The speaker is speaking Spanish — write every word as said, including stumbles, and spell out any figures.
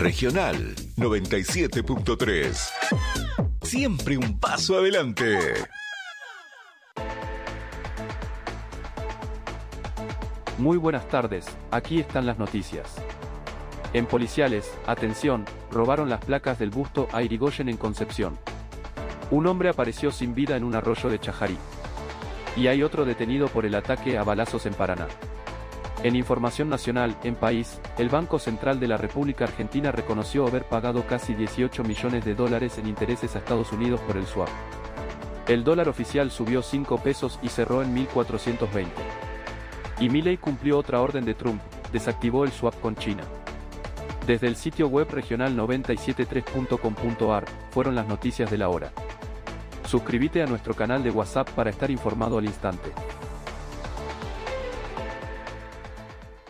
Regional noventa y siete punto tres. Siempre un paso adelante. Muy buenas tardes, aquí están las noticias. En Policiales, atención, robaron las placas del busto a Irigoyen en Concepción. Un hombre apareció sin vida en un arroyo de Chajarí. Y hay otro detenido por el ataque a balazos en Paraná. En información nacional, en País, el Banco Central de la República Argentina reconoció haber pagado casi dieciocho millones de dólares en intereses a Estados Unidos por el swap. El dólar oficial subió cinco pesos y cerró en mil cuatrocientos veinte. Y Milei cumplió otra orden de Trump, desactivó el swap con China. Desde el sitio web regional noventa y siete punto tres punto com punto ar, fueron las noticias de la hora. Suscríbete a nuestro canal de WhatsApp para estar informado al instante.